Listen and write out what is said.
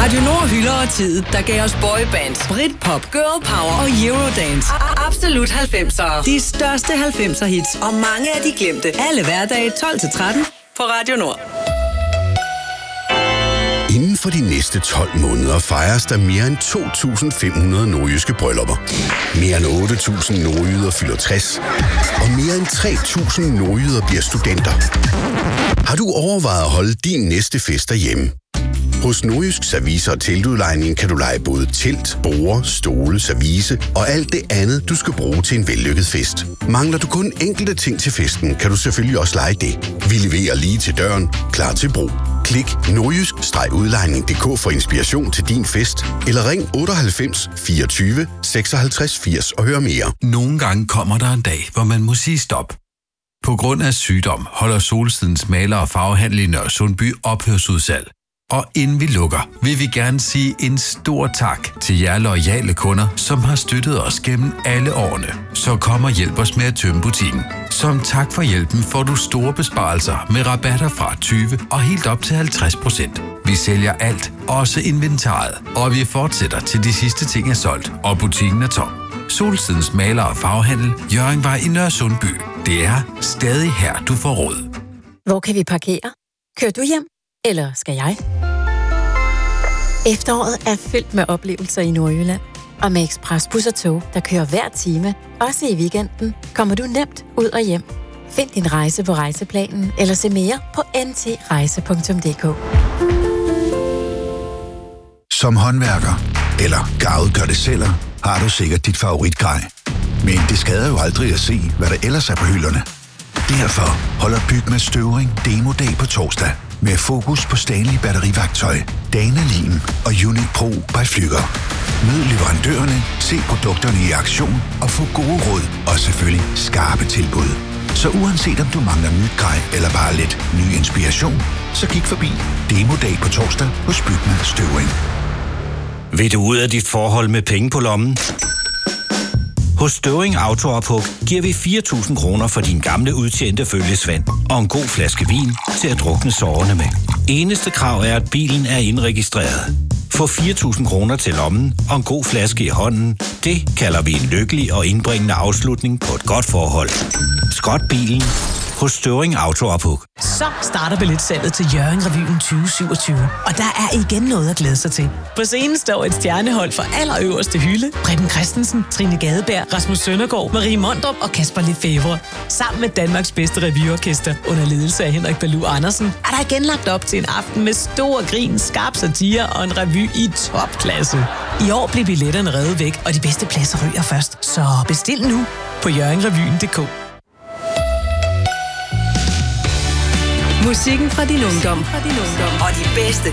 Radio Nord hylder årtiet, der gav os boybands, Britpop, girl power og Eurodance. Absolut 90'ere. De største 90'er hits og mange af de glemte. Alle hverdage 12-13 på Radio Nord. Inden for de næste 12 måneder fejres der mere end 2.500 nordjyske bryllupper. Mere end 8.000 nordjyder fylder 60, og mere end 3.000 nordjyder bliver studenter. Har du overvejet at holde din næste fest derhjemme? Hos Nordjysk Service og Teltudlejning kan du leje både telt, borde, stole, service og alt det andet, du skal bruge til en vellykket fest. Mangler du kun enkelte ting til festen, kan du selvfølgelig også leje det. Vi leverer lige til døren, klar til brug. Klik nordjysk-udlejning.dk for inspiration til din fest, eller ring 98 24 56 80 og hør mere. Nogle gange kommer der en dag, hvor man må sige stop. På grund af sygdom holder Solsidens maler- og farvehandel i Nørresundby ophørsudsalg. Og inden vi lukker, vil vi gerne sige en stor tak til jer loyale kunder, som har støttet os gennem alle årene. Så kom og hjælp os med at tømme butikken. Som tak for hjælpen får du store besparelser med rabatter fra 20 og helt op til 50%. Vi sælger alt, også inventaret, og vi fortsætter til de sidste ting er solgt, og butikken er tom. Solsidens maler- og farvehandel, Hjørringvej i Nørresundby. Det er stadig her, du får råd. Hvor kan vi parkere? Kører du hjem? Eller skal jeg? Efteråret er fyldt med oplevelser i Nordjylland. Og med Expressbus og tog, der kører hver time, også i weekenden, kommer du nemt ud og hjem. Find din rejse på Rejseplanen eller se mere på ntrejse.dk. Som håndværker eller garvet gør det selv, har du sikkert dit favoritgrej. Men det skader jo aldrig at se, hvad der ellers er på hylderne. Derfor holder Byg med Støvring Demo-dag på torsdag. Med fokus på Stanley batteriværktøj, Dana Lim og Unit Pro by Flügger. Mød leverandørerne, se produkterne i aktion og få gode råd og selvfølgelig skarpe tilbud. Så uanset om du mangler nyt grej eller bare lidt ny inspiration, så kig forbi Demo-dag på torsdag hos Bygma Støvring. Vil du ud af dit forhold med penge på lommen? Hos Støvring Auto-ophug giver vi 4.000 kroner for din gamle udtjente følgesvand og en god flaske vin til at drukne sårene med. Eneste krav er, at bilen er indregistreret. Få 4.000 kroner til lommen og en god flaske i hånden. Det kalder vi en lykkelig og indbringende afslutning på et godt forhold. Skrot bilen hos Støvring Auto-ophug. Så starter billetsalget til Hjørring-revyen 2027. Og der er igen noget at glæde sig til. På scenen står et stjernehold fra allerøverste hylde. Preben Christensen, Trine Gadeberg, Rasmus Søndergaard, Marie Mondrup og Kasper Lefevre. Sammen med Danmarks bedste revyorkester under ledelse af Henrik Balou Andersen, er der igen lagt op til en aften med stor grin, skarp satire og en revy i topklasse. I år bliver billetterne revet væk, og de bedste pladser ryger først. Så bestil nu på hjørringrevyen.dk. Musikken fra din ungdom og de bedste